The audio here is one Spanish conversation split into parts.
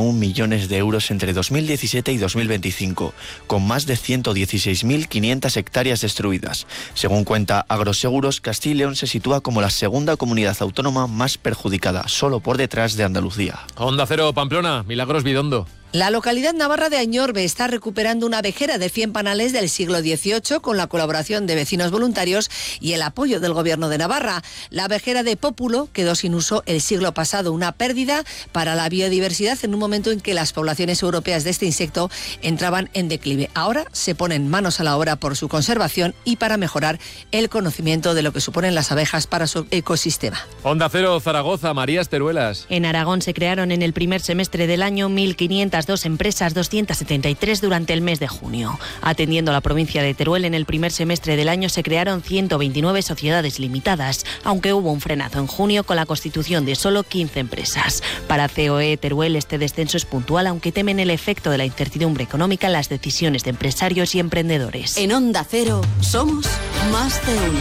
millones de euros entre 2017 y 2025, con más de 116.500 hectáreas destruidas. Según cuenta Agroseguros, Castilla y León se sitúa como la segunda comunidad autónoma más perjudicada, solo por detrás de Andalucía. Onda Cero, Pamplona, Milagros Bidondo. La localidad navarra de Añorbe está recuperando una vejera de 100 panales del siglo XVIII con la colaboración de vecinos voluntarios y el apoyo del Gobierno de Navarra. La vejera de Pópulo quedó sin uso el siglo pasado, una pérdida para la biodiversidad en un momento en que las poblaciones europeas de este insecto entraban en declive. Ahora se ponen manos a la obra por su conservación y para mejorar el conocimiento de lo que suponen las abejas para su ecosistema. Onda Cero, Zaragoza, Marías Teruelas. En Aragón se crearon en el primer semestre del año 1.502 empresas, 273 durante el mes de junio. Atendiendo a la provincia de Teruel, en el primer semestre del año se crearon 129 sociedades limitadas, aunque hubo un frenazo en junio con la constitución de solo 15 empresas. Para COE Teruel este descenso es puntual, aunque temen el efecto de la incertidumbre económica en las decisiones de empresarios y emprendedores. En Onda Cero somos más de uno.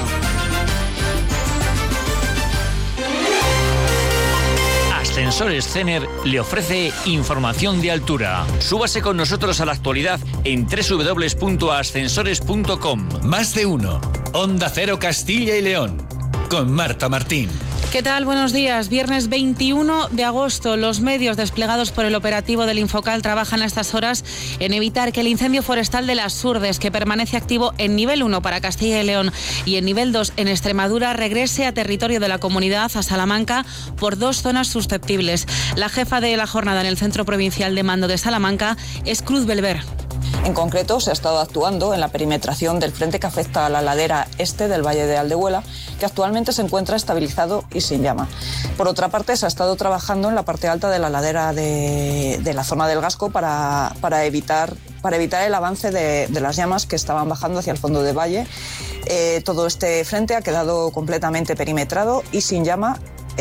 Ascensores Cener le ofrece información de altura. Súbase con nosotros a la actualidad en www.ascensores.com. Más de uno. Onda Cero Castilla y León. Con Marta Martín. ¿Qué tal? Buenos días. Viernes 21 de agosto. Los medios desplegados por el operativo del Infocal trabajan a estas horas en evitar que el incendio forestal de Las Surdes, que permanece activo en nivel 1 para Castilla y León y en nivel 2 en Extremadura, regrese a territorio de la comunidad, a Salamanca, por 2 zonas susceptibles. La jefa de la jornada en el Centro Provincial de Mando de Salamanca es Cruz Belver. En concreto, se ha estado actuando en la perimetración del frente que afecta a la ladera este del Valle de Aldehuela, que actualmente se encuentra estabilizado y sin llama. Por otra parte, se ha estado trabajando en la parte alta de la ladera de la zona del Gasco para evitar el avance de las llamas que estaban bajando hacia el fondo del valle. Todo este frente ha quedado completamente perimetrado y sin llama,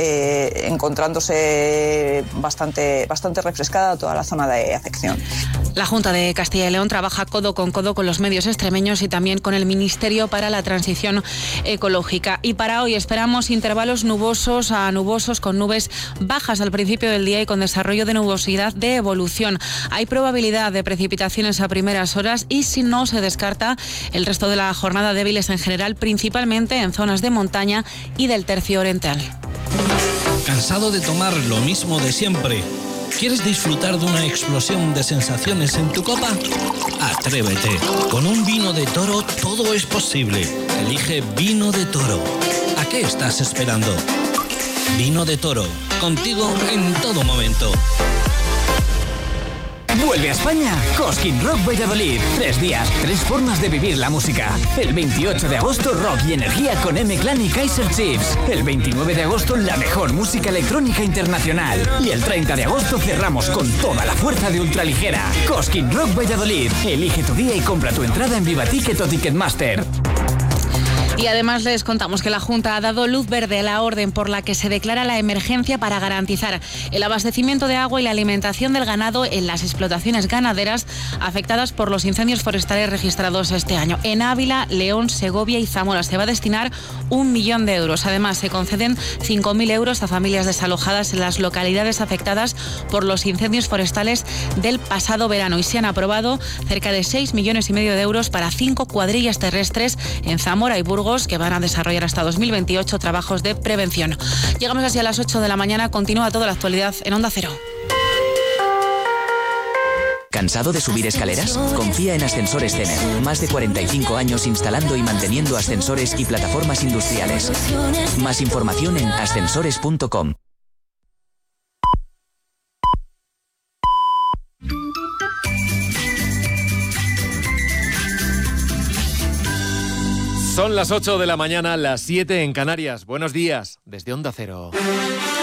encontrándose bastante refrescada toda la zona de afección. La Junta de Castilla y León trabaja codo con los medios extremeños y también con el Ministerio para la Transición Ecológica. Y para hoy esperamos intervalos nubosos a nubosos con nubes bajas al principio del día y con desarrollo de nubosidad de evolución. Hay probabilidad de precipitaciones a primeras horas y, si no, se descarta el resto de la jornada débiles en general, principalmente en zonas de montaña y del tercio oriental. ¿Cansado de tomar lo mismo de siempre? ¿Quieres disfrutar de una explosión de sensaciones en tu copa? Atrévete. Con un vino de Toro todo es posible. Elige Vino de Toro. ¿A qué estás esperando? Vino de Toro. Contigo en todo momento. Vuelve a España Cosquín Rock Valladolid. 3 días, 3 formas de vivir la música. El 28 de agosto, rock y energía con M-Clan y Kaiser Chiefs. El 29 de agosto, la mejor música electrónica internacional. Y el 30 de agosto cerramos con toda la fuerza de Ultraligera. Cosquín Rock Valladolid. Elige tu día y compra tu entrada en Vivaticket o Ticketmaster. Y además les contamos que la Junta ha dado luz verde a la orden por la que se declara la emergencia para garantizar el abastecimiento de agua y la alimentación del ganado en las explotaciones ganaderas afectadas por los incendios forestales registrados este año. En Ávila, León, Segovia y Zamora se va a destinar 1 millón de euros. Además, se conceden 5.000 euros a familias desalojadas en las localidades afectadas por los incendios forestales del pasado verano. Y se han aprobado cerca de 6,5 millones de euros para 5 cuadrillas terrestres en Zamora y Burgos, que van a desarrollar hasta 2028 trabajos de prevención. Llegamos así a las 8 de la mañana. Continúa toda la actualidad en Onda Cero. ¿Cansado de subir escaleras? Confía en Ascensores Cener. Más de 45 años instalando y manteniendo ascensores y plataformas industriales. Más información en ascensores.com. Son las 8 de la mañana, las 7 en Canarias. Buenos días, desde Onda Cero.